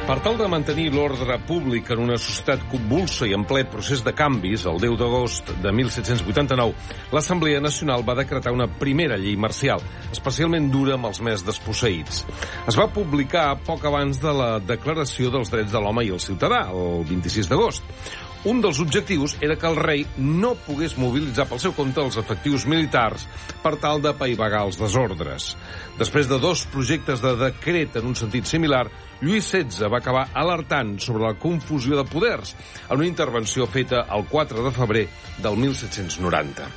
Per tal de mantenir l'ordre públic en una societat convulsa i en ple procés de canvis, el 10 d'agost de 1789, l'Assemblea Nacional va decretar una primera llei marcial, especialment dura amb els més desposseïts. Es va publicar poc abans de la Declaració dels Drets de l'Home i el Ciutadà, el 26 d'agost. Un dels objectius era que el rei no pogués mobilitzar pel seu compte els efectius militars per tal d'apaivagar els desordres. Després de 2 projectes de decret en un sentit similar, Lluís XVI va acabar alertant sobre la confusió de poders en una intervenció feta el 4 de febrer del 1790.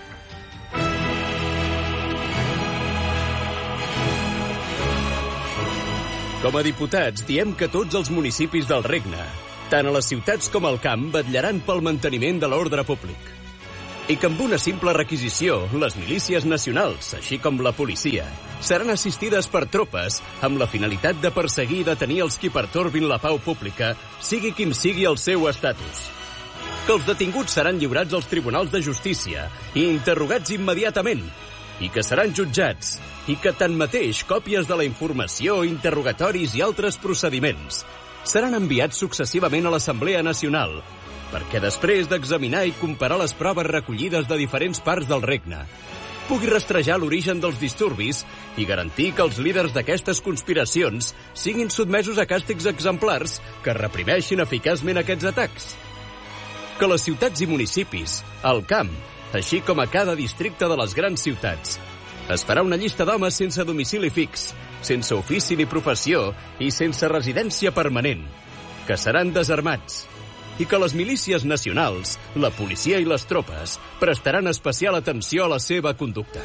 Com a diputats, diem que tots els municipis del regne, tant a les ciutats com al camp, vetllaran pel manteniment de l'ordre públic. I que amb una simple requisició, les milícies nacionals, així com la policia, seran assistides per tropes amb la finalitat de perseguir i detenir els qui pertorbin la pau pública, sigui quin sigui el seu estatus. Que els detinguts seran lliurats als tribunals de justícia i interrogats immediatament, i que seran jutjats, i que tanmateix còpies de la informació, interrogatoris i altres procediments seran enviats successivament a l'Assemblea Nacional, perquè després d'examinar i comparar les proves recollides de diferents parts del regne, pugui rastrejar l'origen dels disturbis i garantir que els líders d'aquestes conspiracions siguin sotmesos a càstigs exemplars que reprimeixin eficaçment aquests atacs. Que les ciutats i municipis, al camp, així com a cada districte de les grans ciutats, es farà una llista d'homes sense domicili fix, sense ofici ni professió i sense residència permanent, que seran desarmats, i que les milícies nacionals, la policia i les tropes prestaran especial atenció a la seva conducta.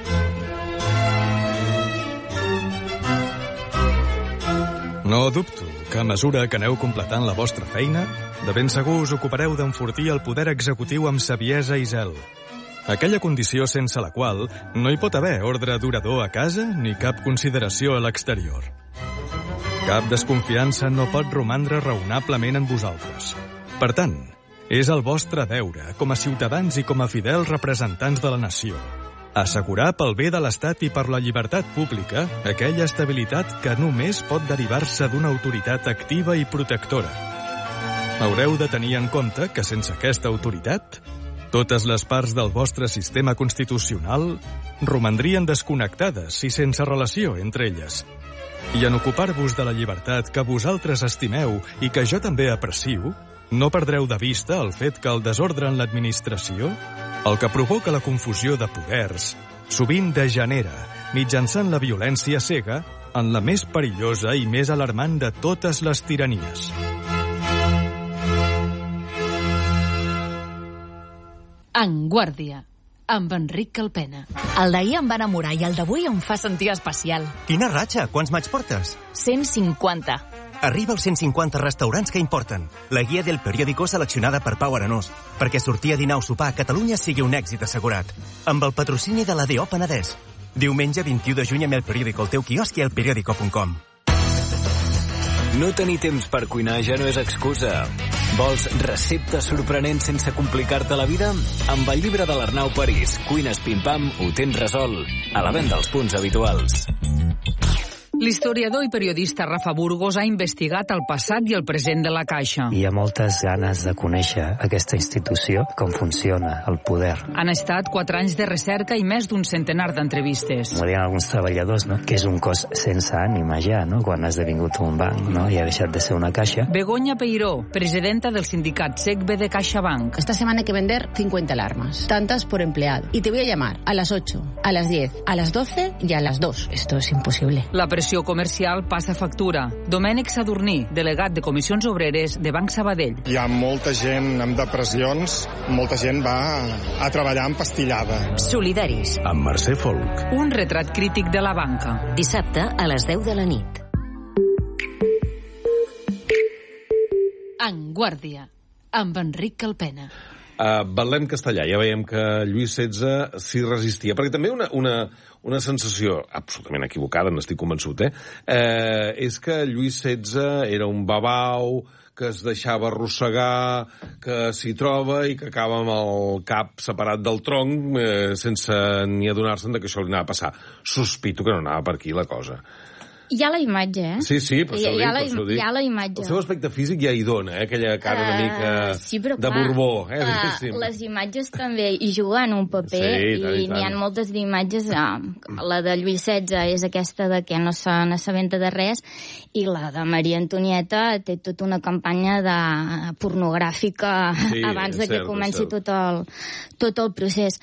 No dubto que a mesura que aneu completant la vostra feina, de ben segur us ocupareu d'enfortir el poder executiu amb saviesa i zel. Aquella condició sense la qual no hi pot haver ordre durador a casa ni cap consideració a l'exterior. Cap desconfiança no pot romandre raonablement en vosaltres. Per tant, és el vostre deure, com a ciutadans i com a fidels representants de la nació, assegurar pel bé de l'Estat i per la llibertat pública aquella estabilitat que només pot derivar-se d'una autoritat activa i protectora. Haureu de tenir en compte que sense aquesta autoritat, totes les parts del vostre sistema constitucional romandrien desconnectades i sense relació entre elles. I en ocupar-vos de la llibertat que vosaltres estimeu i que jo també aprecio, no perdreu de vista el fet que el desordre en l'administració, el que provoca la confusió de poders, sovint degenera, mitjançant la violència cega, en la més perillosa i més alarmant de totes les tiranies. En Guàrdia, amb Enric Calpena. El d'ahir em va enamorar i el d'avui em fa sentir especial. Quina ratxa! Quants maig portes? 150. Arriba als 150 restaurants que importen. La guia del periòdico seleccionada per Pau Arenós, perquè sortir a dinar o sopar a Catalunya sigui un èxit assegurat. Amb el patrocini de la DO Penedès. Diumenge 21 de juny amb el periòdico al teu quiosc i al periódico.com. No tenir temps per cuinar ja no és excusa. Vols receptes sorprenents sense complicar-te la vida? Amb el llibre de l'Arnau París, Cuines Pim-Pam, ho tens resolt. A la venda als punts habituals. L'historiador i periodista Rafa Burgos ha investigat el passat i el present de la Caixa. Hi ha moltes ganes de conèixer aquesta institució, com funciona, el poder. Han estat 4 anys de recerca i més d'un centenar d'entrevistes. M'ho diuen alguns treballadors, no? Que és un cos sense ànima ja, no? Quan has esdevingut un banc, no? I ha deixat de ser una caixa. Begoña Peiró, presidenta del sindicat SECBE de CaixaBank. Esta semana hay que vender 50 alarmas, tantas por empleado. Y te voy a llamar a las 8, a las 10, a las 12 y a las 2. Esto es imposible. La pressió comercial passa factura. Domènec Sadurní, delegat de Comissions Obreres de Banc Sabadell. Hi ha molta gent amb depressions, molta gent va a treballar empastillada. Solidaris. Amb Mercè Folk. Un retrat crític de la banca. Dissabte a les 10 de la nit. En Guàrdia, amb Enric Calpena. Betlem Castellà, ja veiem que Lluís XVI s'hi resistia, perquè també una sensació absolutament equivocada, n'estic convençut, és que Lluís XVI era un babau que es deixava arrossegar, que s'hi troba i que acaba amb el cap separat del tronc sense ni adonar-se'n que això li anava a passar. Sospito que no anava per aquí la cosa. Hi ha la imatge, eh? Sí, per això ho dic. Hi ha la imatge. El seu aspecte físic ja hi dona, aquella cara una mica de Borbó, les imatges també hi juguen un paper, i n'hi ha moltes d'imatges. La de Lluís XVI és aquesta de que no se n'assabenta de res, i la de Maria Antonieta té tota una campanya pornogràfica abans de que comenci tot el procés.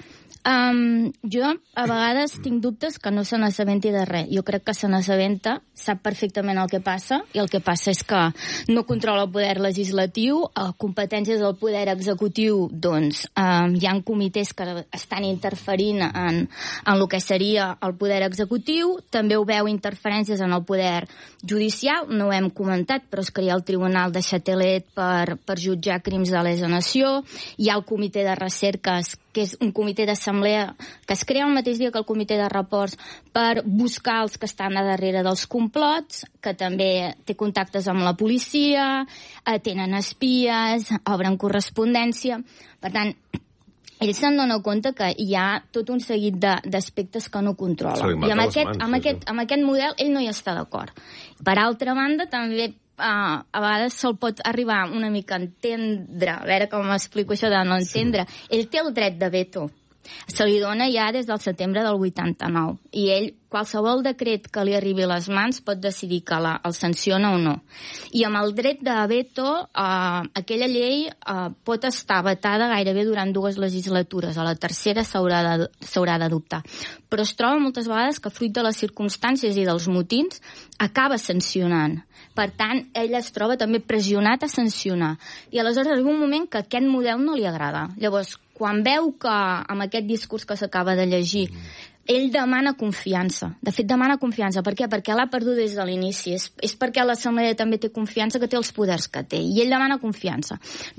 Jo a vegades tinc dubtes que no se n'assabenti de res. Jo crec que se n'assabenta, sap perfectament el que passa, i el que passa és que no controla el poder legislatiu, competències del poder executiu, doncs hi ha comitès que estan interferint en el que seria el poder executiu, també ho veu interferències en el poder judicial, no ho hem comentat, però es crea el Tribunal de Châtelet per jutjar crims de lesa nació, hi ha el comitè de recerques, que és un comitè d'assemblea que es crea el mateix dia que el comitè de reports per buscar els que estan a darrere dels complots, que també té contactes amb la policia, tenen espies, obren correspondència. Per tant, ells se'n donen compte que hi ha tot un seguit d'aspectes que no controla. I amb aquest model ell no hi està d'acord. Per altra banda, també a vegades se'l pot arribar una mica a entendre, a veure com m'explico això de no entendre. Ell té el dret de veto. Se li dona ja des del setembre del 89. I ell, qualsevol decret que li arribi a les mans, pot decidir que el sanciona o no. I amb el dret de veto, aquella llei pot estar vetada gairebé durant 2 legislatures. A la tercera s'haurà d'adoptar. Però es troba moltes vegades que, fruit de les circumstàncies i dels motins, acaba sancionant. Per tant, ell es troba també pressionat a sancionar. I aleshores arriba un moment que aquest model no li agrada. Llavors, quan veu que amb aquest discurs que s'acaba de llegir ell demana confiança. De fet, demana confiança. Per què? Perquè l'ha perdut des de l'inici. És perquè l'Assemblea també té confiança, que té els poders que té. I ell demana confiança.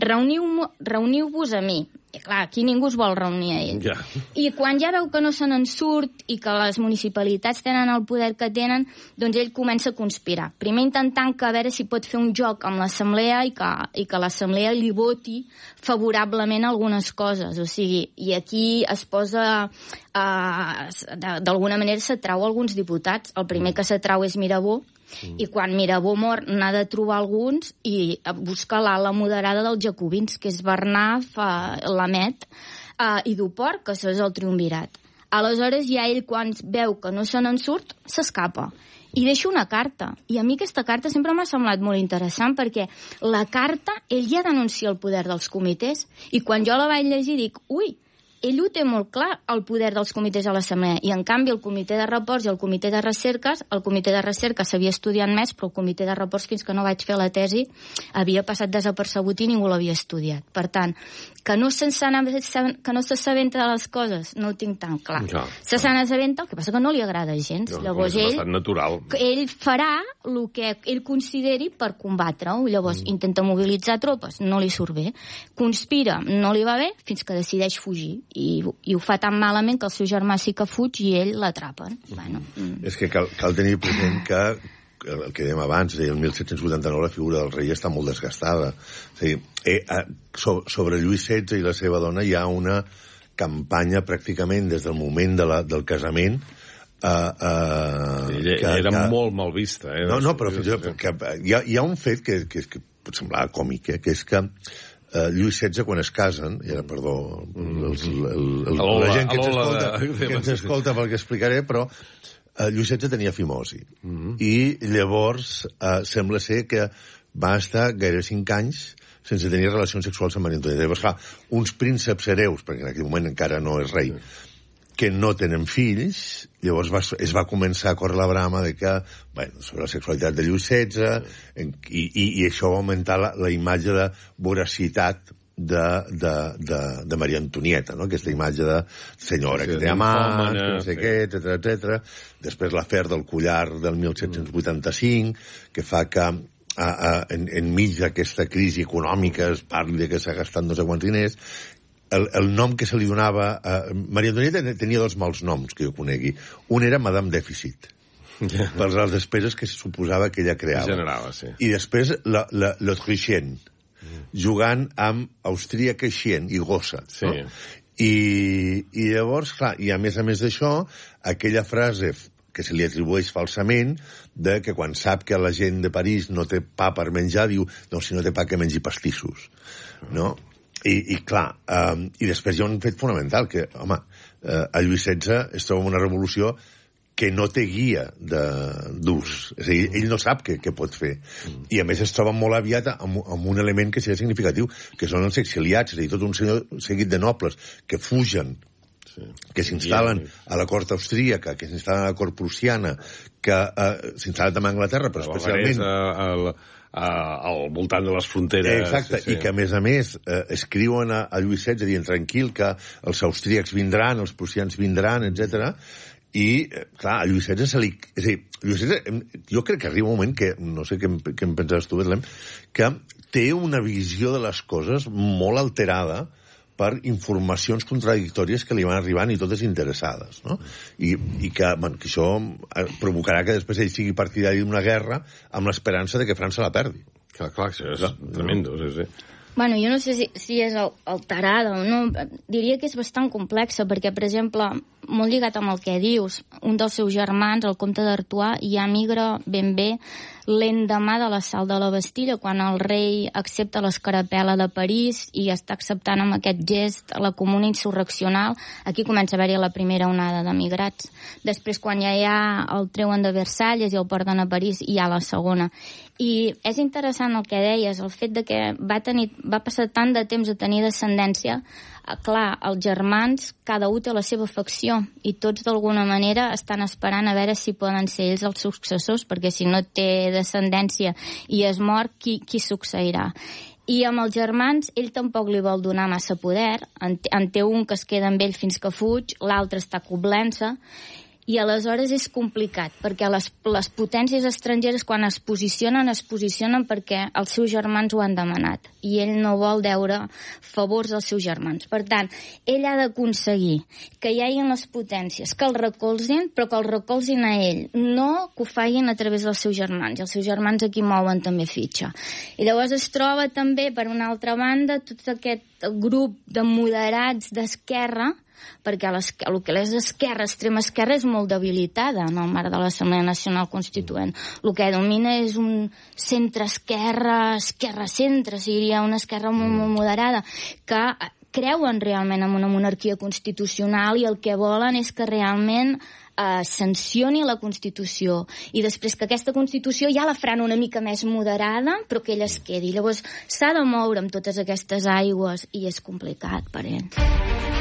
Reuniu-vos a mi. I clar, aquí ningú es vol reunir a ell. I quan ja veu que no se n'en surt i que les municipalitats tenen el poder que tenen, doncs ell comença a conspirar. Primer intentant que a veure si pot fer un joc amb l'Assemblea i que l'Assemblea li voti favorablement algunes coses. O sigui, i aquí es posa... d'alguna manera s'atrau alguns diputats. El primer que s'atrau és Mirabó, i quan Mirabó mor n'ha de trobar alguns i busca l'ala moderada dels jacobins, que és Bernat, Lamet i Duport, que això és el triumvirat. Aleshores ja ell, quan veu que no se n'en surt, s'escapa i deixa una carta. I a mi aquesta carta sempre m'ha semblat molt interessant, perquè la carta, ell ja denuncia el poder dels comitès, i quan jo la vaig llegir dic, ui, ell ho té molt clar, el poder dels comitès a l'Assemblea, i en canvi el comitè de reports i el comitè de recerques, el comitè de recerques s'havia estudiat més, però el comitè de reports, fins que no vaig fer la tesi, havia passat desapercebut i ningú l'havia estudiat. Per tant, que no s'assabenta de les coses, no ho tinc tan clar. Se n'assabenta, el que passa que no li agrada gens. Llavors ell farà el que ell consideri per combatre-ho. Llavors intenta mobilitzar tropes, no li surt bé. Conspira, no li va bé, fins que decideix fugir. I ho fa tan malament que el seu germà sí que fuig i ell l'atrapen. És que cal tenir present que el que dèiem abans, el 1789 la figura del rei està molt desgastada. Sobre Lluís XVI i la seva dona hi ha una campanya pràcticament des del moment del casament. Era molt mal vista. No, però hi ha un fet que pot semblar còmic, que és que Lluís XVI, quan es casen, i ara, perdó, la gent que ens escolta pel que explicaré, però Lluís XVI tenia fimosi. I llavors sembla ser que va estar gairebé 5 anys sense tenir relacions sexuals amb Maria Antonieta. Llavors, clar, uns prínceps hereus, perquè en aquell moment encara no és rei, que no tenen fills, llavors es va començar a córrer la brama de que, sobre la sexualitat de Lluís XVI, i això va augmentar la imatge de voracitat de Maria Antonieta, no? Aquesta imatge de senyora que té amants, que no sé què, etc. Després l'afer del collar del 1785, que fa que enmig d'aquesta crisi econòmica es parli que s'ha gastat no sé quants diners. El nom que se li donava... Maria Antonieta tenia 2 mals noms que jo conegui. Un era Madame Dèficit, per les despeses que se suposava que ella creava. I després l'Autrichienne, jugant amb austríaca, xien i gossa. I llavors, clar, i a més d'això, aquella frase que se li atribueix falsament, de que quan sap que la gent de París no té pa per menjar, diu, doncs si no té pa que mengi pastissos, no? I clar, i després hi ha un fet fonamental, que, home, a Lluís XVI es troba una revolució que no té guia d'ús. És a dir, ell no sap què pot fer. I a més es troba molt aviat amb un element que seria significatiu, que són els exiliats, és a dir, tot un seguit de nobles que fugen, que s'instal·len a la cort austríaca, que s'instal·len a la cort prussiana, que s'instal·len també a Anglaterra, però especialment al voltant de les fronteres. Exacte, i que a més escriuen a Lluís XVI dient tranquil que els austríacs vindran, els prussians vindran, etc. I, clar, a Lluís XVI se li... És a dir, Lluís XVI, jo crec que arriba un moment que, no sé què en pensaves tu, Betlem, que té una visió de les coses molt alterada per informacions contradictòries que li van arribant i totes interessades, no? I que això provocarà que després ell sigui partidari d'una guerra amb l'esperança de que França la perdi. Clar, això és tremendo, sí. Bueno, jo no sé si és alterada o no. Diria que és bastant complexa, perquè, per exemple, molt lligat amb el que dius, un dels seus germans, el comte d'Artois, ja migra ben bé l'endemà de l'assalt de la Bastilla, quan el rei accepta l'escarapel·la de París i està acceptant amb aquest gest la comuna insurreccional. Aquí comença a haver-hi la primera onada d'emigrats. Després, quan ja el treuen de Versalles i el porten a París, hi ha la segona. I és interessant el que deies, el fet de que va passar tant de temps a tenir descendència. Clar, els germans, cada un té la seva facció i tots d'alguna manera estan esperant a veure si poden ser ells els successors, perquè si no té descendència i es mor, qui succeirà? I amb els germans, ell tampoc li vol donar massa poder, en té un que es queda amb ell fins que fuig, l'altre està coblent-se, i aleshores és complicat, perquè les potències estrangeres, quan es posicionen perquè els seus germans ho han demanat, i ell no vol deure favors als seus germans. Per tant, ell ha d'aconseguir que hi hagi les potències, que el recolzin, però que el recolzin a ell, no que ho facin a través dels seus germans, i els seus germans aquí mouen també fitxa. I llavors es troba també, per una altra banda, tot aquest grup de moderats d'esquerra, perquè el que és esquerra, extrema esquerra, és molt debilitada en el marc de l'Assemblea Nacional Constituent. El que domina és un centre-esquerra, esquerra-centre, seria una esquerra molt moderada, que creuen realment en una monarquia constitucional i el que volen és que realment sancioni la Constitució i després que aquesta Constitució ja la faran una mica més moderada, però que ella es quedi. Llavors s'ha de moure amb totes aquestes aigües i és complicat per ell.